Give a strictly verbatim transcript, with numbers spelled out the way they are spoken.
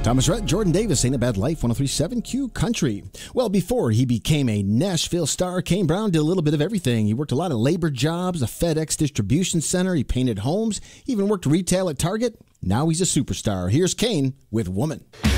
Thomas Rhett, Jordan Davis, Ain't a Bad Life, one oh three point seven Q Country. Well, before he became a Nashville star, Kane Brown did a little bit of everything. He worked a lot of labor jobs, a FedEx distribution center. He painted homes, he even worked retail at Target. Now he's a superstar. Here's Kane with Woman.